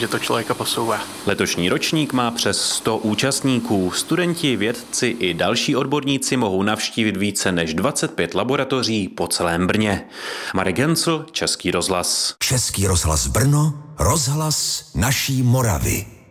že to člověka posouvá. Letošní ročník má přes 100 účastníků. Studenti, vědci i další odborníci mohou navštívit více než 25 laboratoří po celém Brně. Marek Gencl, Český rozhlas. Český rozhlas Brno, rozhlas naší Moravy.